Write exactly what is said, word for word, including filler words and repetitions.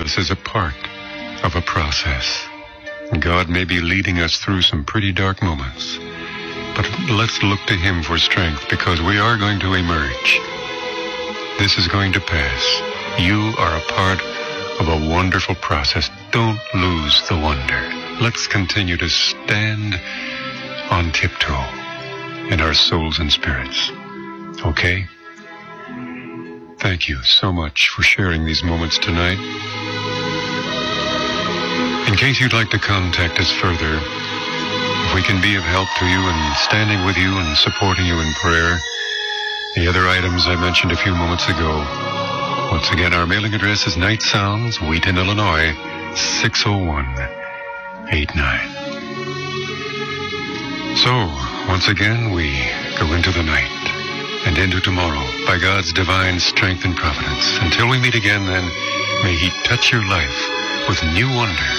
us is a part of a process. God may be leading us through some pretty dark moments, but let's look to Him for strength, because we are going to emerge. This is going to pass. You are a part of a wonderful process. Don't lose the wonder. Let's continue to stand on tiptoe in our souls and spirits. Okay? Thank you so much for sharing these moments tonight. In case you'd like to contact us further, if we can be of help to you and standing with you and supporting you in prayer, the other items I mentioned a few moments ago. Once again, our mailing address is Night Sounds, Wheaton, Illinois, six oh one eight nine. So, once again, we go into the night and into tomorrow by God's divine strength and providence. Until we meet again, then, may He touch your life with new wonder